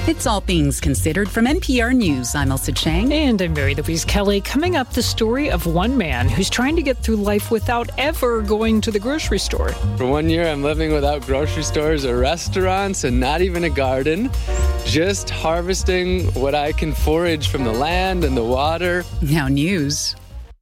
It's All Things Considered from NPR News. I'm Elsa Chang. And I'm Mary Louise Kelly. Coming up, the story of one man who's trying to get through life without ever going to the grocery store. For 1 year, I'm living without grocery stores or restaurants and not even a garden. Just harvesting what I can forage from the land and the water. Now news.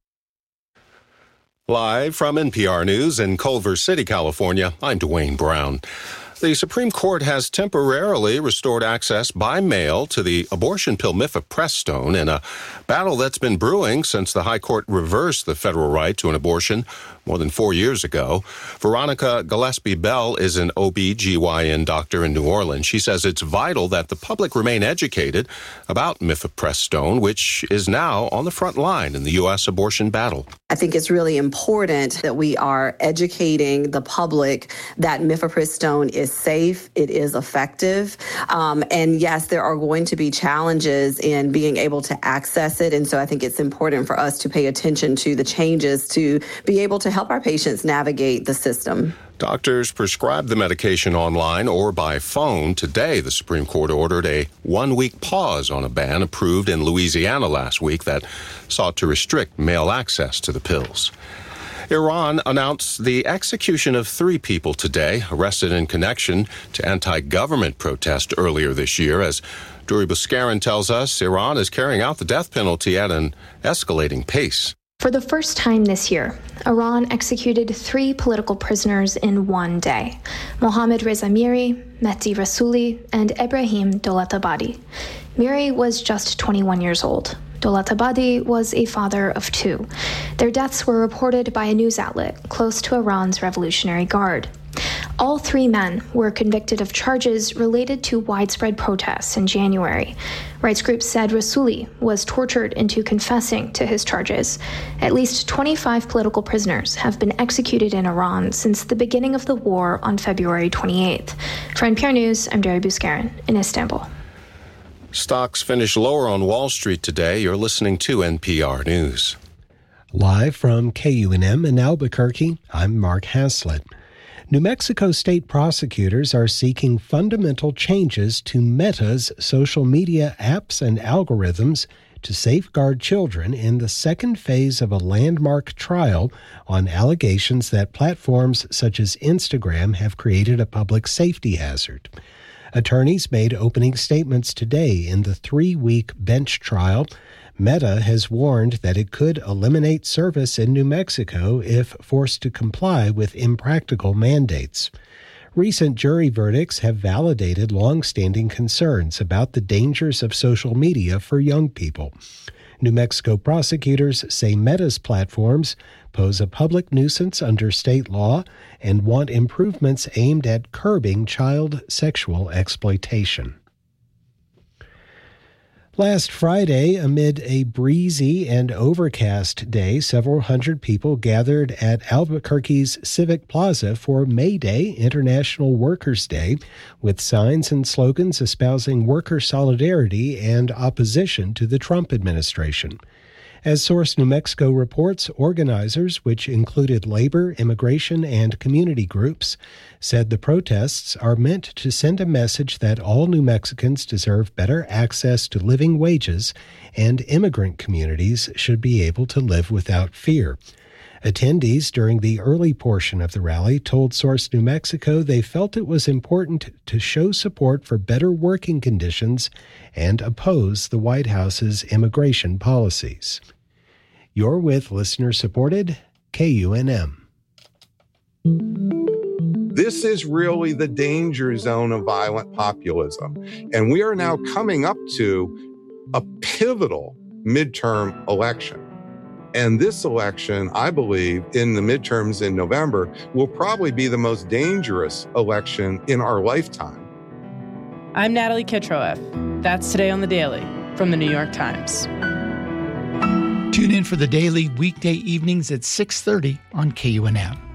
Live from NPR News in Culver City, California, I'm Dwayne Brown. The Supreme Court has temporarily restored access by mail to the abortion pill mifepristone in a battle that's been brewing since the High Court reversed the federal right to an abortion more than 4 years ago. Veronica Gillespie-Bell is an OB/GYN doctor in New Orleans. She says it's vital that the public remain educated about mifepristone, which is now on the front line in the U.S. abortion battle. I think it's really important that we are educating the public that mifepristone is safe, it is effective, and yes, there are going to be challenges in being able to access it, and so I think it's important for us to pay attention to the changes to be able to help our patients navigate the system. Doctors prescribe the medication online or by phone. Today, the Supreme Court ordered a 1-week pause on a ban approved in Louisiana last week that sought to restrict mail access to the pills. Iran announced the execution of 3 people today, arrested in connection to anti-government protest earlier this year. As Duri Buskarin tells us, Iran is carrying out the death penalty at an escalating pace. For the first time this year, Iran executed 3 political prisoners in one day: Mohammad Reza Miri, Mehdi Rasooli, and Ebrahim Dolatabadi. Miri was just 21 years old. Dolatabadi was a father of 2. Their deaths were reported by a news outlet close to Iran's Revolutionary Guard. All 3 men were convicted of charges related to widespread protests in January. Rights groups said Rasooli was tortured into confessing to his charges. At least 25 political prisoners have been executed in Iran since the beginning of the war on February 28th. For NPR News, I'm Duri Buskarin in Istanbul. Stocks finished lower on Wall Street today. You're listening to NPR News. Live from KUNM in Albuquerque, I'm Mark Haslett. New Mexico state prosecutors are seeking fundamental changes to Meta's social media apps and algorithms to safeguard children in the second phase of a landmark trial on allegations that platforms such as Instagram have created a public safety hazard. Attorneys made opening statements today in the 3-week bench trial. Meta has warned that it could eliminate service in New Mexico if forced to comply with impractical mandates. Recent jury verdicts have validated long-standing concerns about the dangers of social media for young people. New Mexico prosecutors say Meta's platforms pose a public nuisance under state law and want improvements aimed at curbing child sexual exploitation. Last Friday, amid a breezy and overcast day, several hundred people gathered at Albuquerque's Civic Plaza for May Day, International Workers' Day, with signs and slogans espousing worker solidarity and opposition to the Trump administration. As Source New Mexico reports, organizers, which included labor, immigration, and community groups, said the protests are meant to send a message that all New Mexicans deserve better access to living wages and immigrant communities should be able to live without fear. Attendees during the early portion of the rally told Source New Mexico they felt it was important to show support for better working conditions and oppose the White House's immigration policies. You're with listener-supported KUNM. This is really the danger zone of violent populism. And we are now coming up to a pivotal midterm election. And this election, I believe, in the midterms in November, will probably be the most dangerous election in our lifetime. I'm Natalie Kitroeff. That's Today on the Daily from the New York Times. Tune in for The Daily weekday evenings at 6:30 on KUNM.